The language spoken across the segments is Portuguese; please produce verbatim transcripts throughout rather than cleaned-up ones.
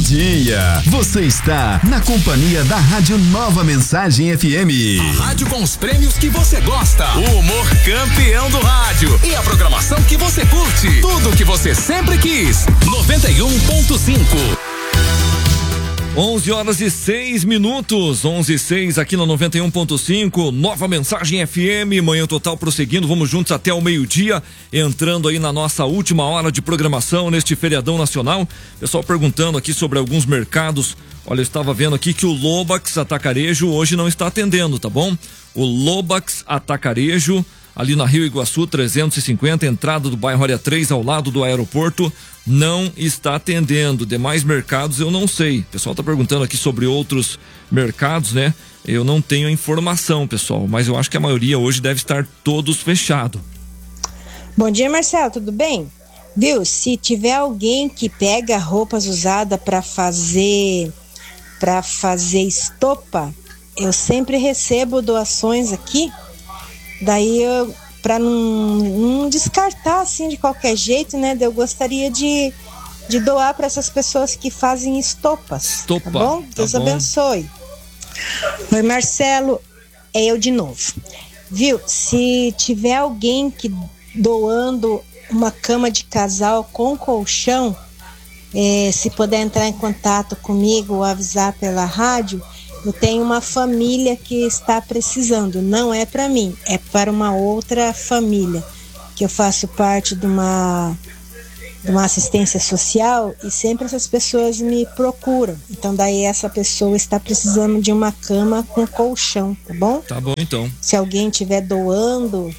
dia. Você está na companhia da Rádio Nova Mensagem F M. A rádio com os prêmios que você gosta. O humor campeão do rádio. E a programação que você curte. Tudo que você sempre quis. noventa e um ponto cinco. onze horas e seis minutos, onze e seis aqui na noventa e um ponto cinco, Nova Mensagem F M, Manhã Total prosseguindo, vamos juntos até o meio-dia, entrando aí na nossa última hora de programação neste feriadão nacional. Pessoal perguntando aqui sobre alguns mercados. Olha, eu estava vendo aqui que o Lobax Atacarejo hoje não está atendendo, tá bom? O Lobax Atacarejo, ali na Rio Iguaçu trezentos e cinquenta, entrada do bairro Área três, ao lado do aeroporto, não está atendendo. Demais mercados eu não sei. O pessoal está perguntando aqui sobre outros mercados, né? Eu não tenho informação, pessoal, mas eu acho que a maioria hoje deve estar todos fechados. Bom dia, Marcelo, tudo bem? Viu, se tiver alguém que pega roupas usadas para fazer para fazer estopa, eu sempre recebo doações aqui. Daí eu, para não, não descartar assim de qualquer jeito, né? Eu gostaria de, de doar para essas pessoas que fazem estopas. Estopa, tá bom? tá Deus bom. abençoe. Oi, Marcelo, é eu de novo. Viu? Se tiver alguém que doando uma cama de casal com colchão, é, se puder entrar em contato comigo ou avisar pela rádio. Eu tenho uma família que está precisando, não é para mim, é para uma outra família, que eu faço parte de uma, de uma assistência social e sempre essas pessoas me procuram. Então daí essa pessoa está precisando de uma cama com colchão, tá bom? Tá bom, então. Se alguém estiver doando,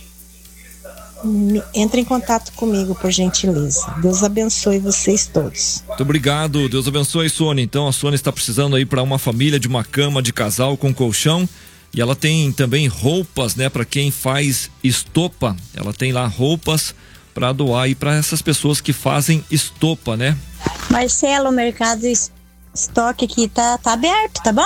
me, entre em contato comigo, por gentileza. Deus abençoe vocês todos. Muito obrigado, Deus abençoe, Sônia. Então a Sônia está precisando aí para uma família de uma cama de casal com colchão, e ela tem também roupas, né, para quem faz estopa. Ela tem lá roupas para doar aí para essas pessoas que fazem estopa, né? Marcelo, o mercado estoque aqui tá, tá aberto, tá bom?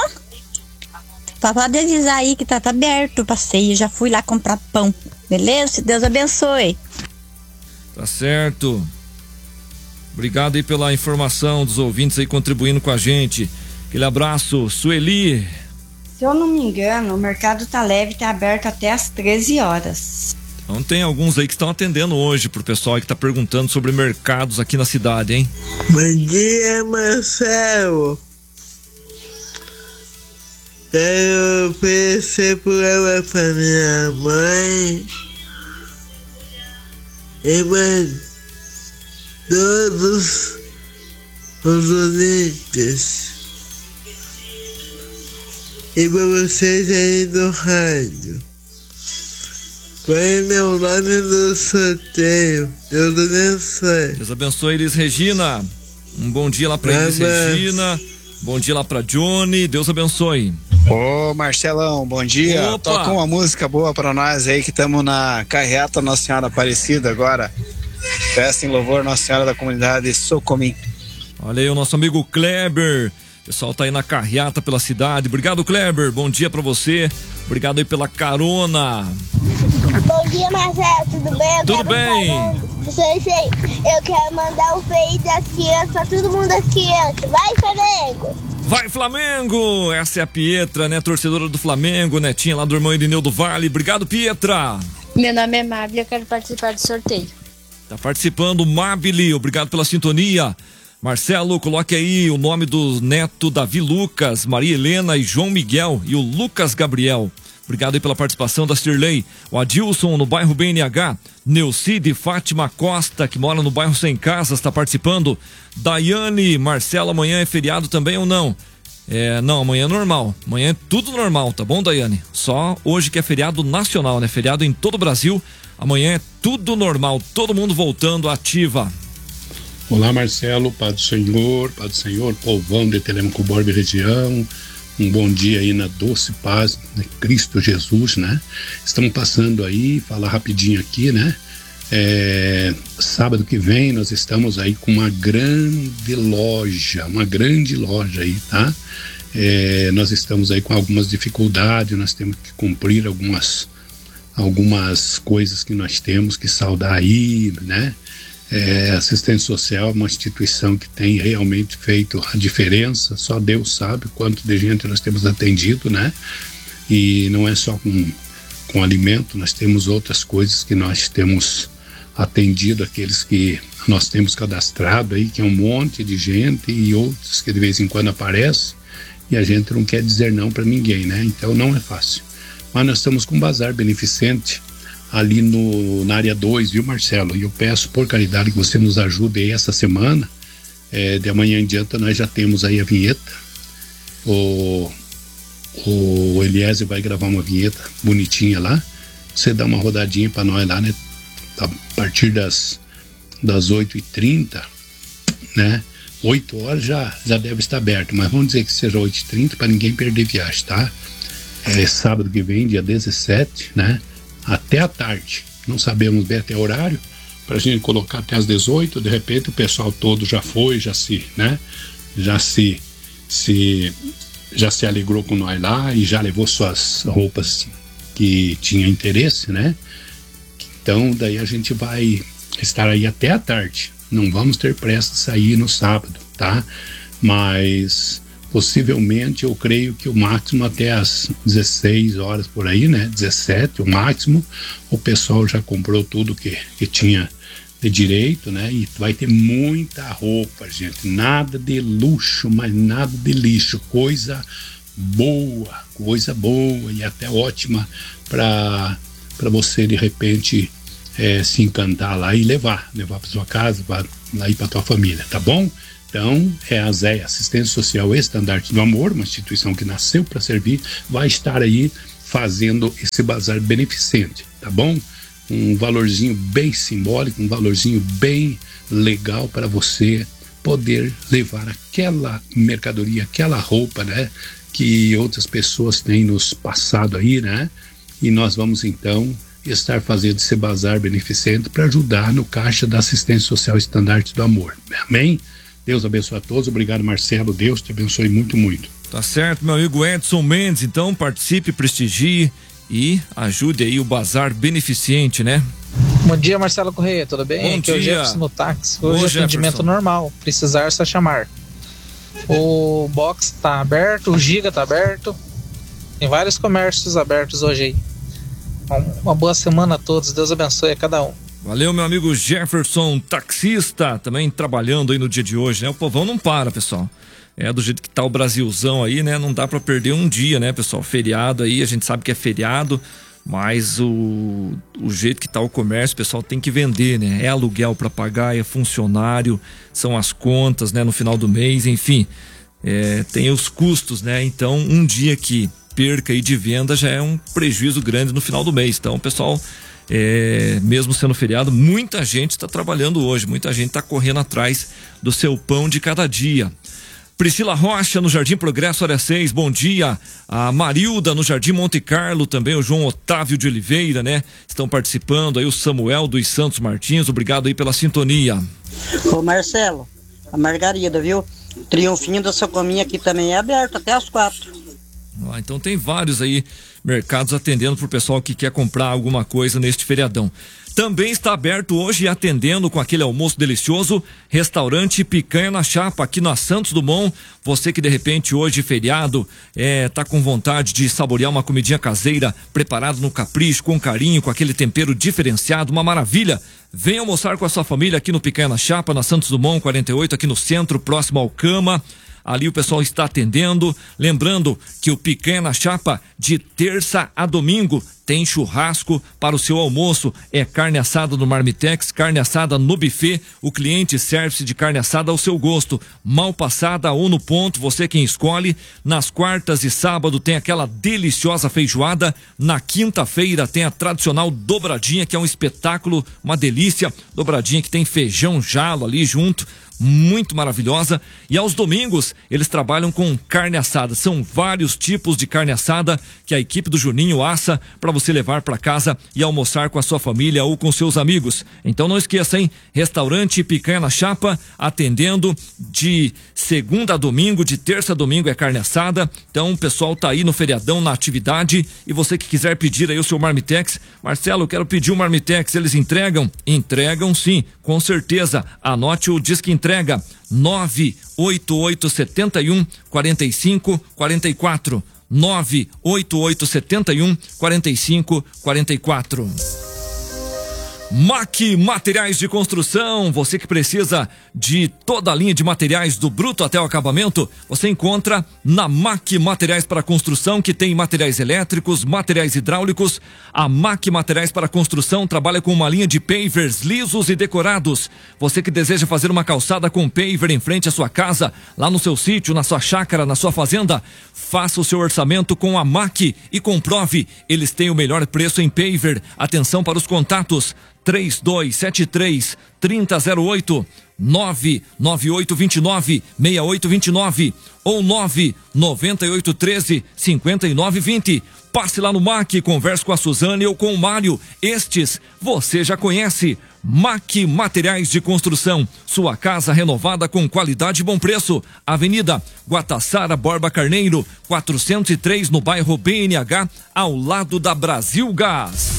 Só pode avisar aí que tá, tá aberto o passeio. Já fui lá comprar pão, beleza? Deus abençoe. Tá certo. Obrigado aí pela informação dos ouvintes aí contribuindo com a gente. Aquele abraço, Sueli. Se eu não me engano, o mercado tá leve, tá aberto até às treze horas. Então tem alguns aí que estão atendendo hoje pro pessoal aí que tá perguntando sobre mercados aqui na cidade, hein? Bom dia, Marcelo. Quero oferecer por ela pra minha mãe e mais todos os ouvintes e pra vocês aí do rádio. Foi meu nome do sorteio. Deus abençoe. Deus abençoe, Elis Regina. Um bom dia lá pra Elis Regina. Bom dia lá pra Johnny. Deus abençoe. Ô Marcelão, bom dia. Opa. Toca uma música boa pra nós aí que estamos na carreata Nossa Senhora Aparecida agora. Festa em louvor Nossa Senhora da Comunidade Socomim. Olha aí o nosso amigo Kleber. O pessoal tá aí na carreata pela cidade. Obrigado, Kleber. Bom dia pra você. Obrigado aí pela carona. Bom dia, Marcelo. Tudo bem? Eu Tudo bem. Eu quero mandar um feliz das crianças pra todo mundo das crianças. Vai, Flamengo! Vai, Flamengo! Essa é a Pietra, né? Torcedora do Flamengo, netinha lá do irmão Irineu do Vale. Obrigado, Pietra. Meu nome é Mabel, eu quero participar do sorteio. Tá participando, Mabili. Obrigado pela sintonia. Marcelo, coloque aí o nome do neto Davi Lucas, Maria Helena e João Miguel e o Lucas Gabriel. Obrigado aí pela participação da Cirlei. O Adilson no bairro B N H. Neucide Fátima Costa, que mora no bairro Sem Casas, está participando. Daiane, Marcelo, amanhã é feriado também ou não? É, não, amanhã é normal. Amanhã é tudo normal, tá bom, Daiane? Só hoje que é feriado nacional, né? Feriado em todo o Brasil. Amanhã é tudo normal, todo mundo voltando ativa. Olá, Marcelo, Pai do Senhor, Pai do Senhor, povão de Telêmaco Borba e região. Um bom dia aí na doce paz de Cristo Jesus, né? Estamos passando aí, falar rapidinho aqui, né? É, sábado que vem nós estamos aí com uma grande loja, uma grande loja aí, tá? É, nós estamos aí com algumas dificuldades, nós temos que cumprir algumas, algumas coisas que nós temos que saldar aí, né? É, assistência social é uma instituição que tem realmente feito a diferença, só Deus sabe quanto de gente nós temos atendido, né? E não é só com, com alimento, nós temos outras coisas que nós temos atendido, aqueles que nós temos cadastrado aí, que é um monte de gente, e outros que de vez em quando aparecem, e a gente não quer dizer não para ninguém, né? Então não é fácil. Mas nós estamos com um bazar beneficente ali no, na área dois, viu, Marcelo? E eu peço por caridade que você nos ajude aí essa semana. É, de amanhã em diante nós já temos aí a vinheta. O, o Eliezer vai gravar uma vinheta bonitinha lá. Você dá uma rodadinha para nós lá, né? A partir das, das oito e trinta, né? oito horas já, já deve estar aberto, mas vamos dizer que seja oito e trinta para ninguém perder viagem, tá? É sábado que vem, dia dezessete, né? Até a tarde, não sabemos bem até o horário, para a gente colocar até as dezoito, de repente o pessoal todo já foi, já se, né, já se, se, já se alegrou com nós lá e já levou suas roupas que tinha interesse, né? Então daí a gente vai estar aí até a tarde, não vamos ter pressa de sair no sábado, tá? Mas possivelmente eu creio que o máximo até as dezesseis horas por aí, né? dezessete, o máximo, o pessoal já comprou tudo que, que tinha de direito, né? E vai ter muita roupa, gente. Nada de luxo, mas nada de lixo. Coisa boa, coisa boa e até ótima para para você de repente é, se encantar lá e levar, levar para sua casa, para lá ir para tua família, tá bom? Então, é a Z E, Assistência Social Estandarte do Amor, uma instituição que nasceu para servir, vai estar aí fazendo esse bazar beneficente, tá bom? Um valorzinho bem simbólico, um valorzinho bem legal para você poder levar aquela mercadoria, aquela roupa, né? Que outras pessoas têm nos passado aí, né? E nós vamos então estar fazendo esse bazar beneficente para ajudar no caixa da Assistência Social Estandarte do Amor, amém? Deus abençoe a todos, obrigado Marcelo, Deus te abençoe muito, muito. Tá certo, meu amigo Edson Mendes, então participe, prestigie e ajude aí o bazar beneficente, né? Bom dia, Marcelo Correia, tudo bem? Bom Aqui dia. É o Jefferson no táxi, hoje é atendimento normal, precisar só chamar. O box tá aberto, o Giga tá aberto, tem vários comércios abertos hoje aí. Uma boa semana a todos, Deus abençoe a cada um. Valeu, meu amigo Jefferson, taxista, também trabalhando aí no dia de hoje, né? O povão não para, pessoal. É, do jeito que tá o Brasilzão aí, né? Não dá pra perder um dia, né, pessoal? Feriado aí, a gente sabe que é feriado, mas o, o jeito que tá o comércio, o pessoal tem que vender, né? É aluguel pra pagar, é funcionário, são as contas, né? No final do mês, enfim, é, tem os custos, né? Então, um dia que perca aí de venda já é um prejuízo grande no final do mês. Então, o pessoal... É, mesmo sendo feriado, muita gente está trabalhando hoje, muita gente está correndo atrás do seu pão de cada dia. Priscila Rocha no Jardim Progresso, área seis, bom dia. A Marilda no Jardim Monte Carlo, também o João Otávio de Oliveira, né? Estão participando aí, o Samuel dos Santos Martins, obrigado aí pela sintonia. Ô Marcelo, a Margarida, viu? Triunfinho da Socominha aqui também é aberto até as quatro. Ah, então tem vários aí mercados atendendo pro pessoal que quer comprar alguma coisa neste feriadão. Também está aberto hoje e atendendo com aquele almoço delicioso, restaurante Picanha na Chapa, aqui na Santos Dumont. Você que de repente hoje, feriado, é, tá com vontade de saborear uma comidinha caseira, preparada no capricho, com carinho, com aquele tempero diferenciado, uma maravilha. Venha almoçar com a sua família aqui no Picanha na Chapa, na Santos Dumont quarenta e oito, aqui no centro, próximo ao Cama. Ali o pessoal está atendendo, lembrando que o Picanha na Chapa de terça a domingo tem churrasco para o seu almoço, é carne assada no Marmitex, carne assada no buffet, o cliente serve-se de carne assada ao seu gosto, mal passada ou no ponto, você quem escolhe. Nas quartas e sábado tem aquela deliciosa feijoada, na quinta-feira tem a tradicional dobradinha, que é um espetáculo, uma delícia, dobradinha que tem feijão jalo ali junto, muito maravilhosa. E aos domingos eles trabalham com carne assada. São vários tipos de carne assada que a equipe do Juninho assa para você levar para casa e almoçar com a sua família ou com seus amigos. Então não esqueça, hein? Restaurante Picanha na Chapa, atendendo de segunda a domingo, de terça a domingo é carne assada. Então o pessoal tá aí no feriadão, na atividade, e você que quiser pedir aí o seu Marmitex, Marcelo, eu quero pedir o Marmitex, eles entregam? Entregam sim, com certeza. Anote o Disque Entrega, nove oito oito sete um, quatro cinco quatro quatro, nove oito oito sete um, quatro cinco quatro quatro. Mac Materiais de Construção, você que precisa de toda a linha de materiais do bruto até o acabamento, você encontra na Mac Materiais para Construção, que tem materiais elétricos, materiais hidráulicos. A Mac Materiais para Construção trabalha com uma linha de pavers lisos e decorados. Você que deseja fazer uma calçada com paver em frente à sua casa, lá no seu sítio, na sua chácara, na sua fazenda, faça o seu orçamento com a Mac e comprove, eles têm o melhor preço em paver. Atenção para os contatos: três dois sete três, três zero zero oito, nove nove oito dois nove, seis oito dois nove ou nove nove oito um três, cinco nove dois zero. Passe lá no Mac, converse com a Suzane ou com o Mário. Estes você já conhece. Mac Materiais de Construção, sua casa renovada com qualidade e bom preço. Avenida Guataçara Borba Carneiro, quatrocentos e três, no bairro B N H, ao lado da Brasil Gás.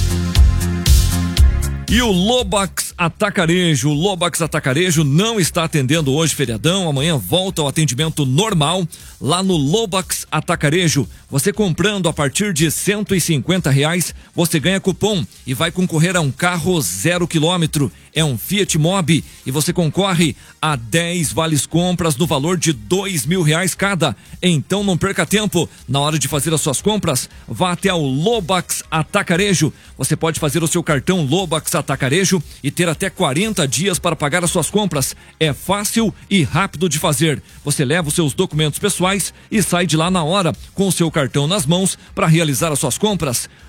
E o Lobax Atacarejo, o Lobax Atacarejo não está atendendo hoje feriadão, amanhã volta ao atendimento normal lá no Lobax Atacarejo. Você comprando a partir de cento e cinquenta reais, você ganha cupom e vai concorrer a um carro zero quilômetro. É um Fiat Mobi e você concorre a dez vales compras no valor de dois mil reais cada. Então não perca tempo. Na hora de fazer as suas compras, vá até o Lobax Atacarejo. Você pode fazer o seu cartão Lobax Atacarejo e ter até quarenta dias para pagar as suas compras. É fácil e rápido de fazer. Você leva os seus documentos pessoais e sai de lá na hora com o seu cartão nas mãos para realizar as suas compras.